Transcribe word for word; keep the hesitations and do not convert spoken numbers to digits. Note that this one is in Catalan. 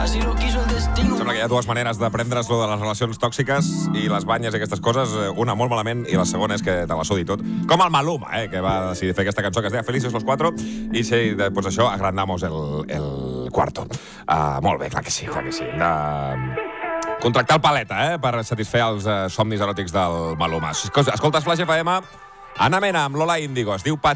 Sembla que hi ha dues maneres de prendre's-lo de les relacions tòxiques i les banyes i aquestes coses. Una molt malament i la segona és que te la sudi tot. Com el Maluma, eh, que va decidir fer aquesta cançó que es deia Felices los Cuatro i sí, pues això, agrandamos el, el cuarto. Uh, molt bé, clar que sí, clar que sí. De... contractar el paleta, eh, per satisfer els uh, somnis eròtics del Maluma. Escoltes Flash F M, Ana Mena amb Lola Índigo. Es diu Pat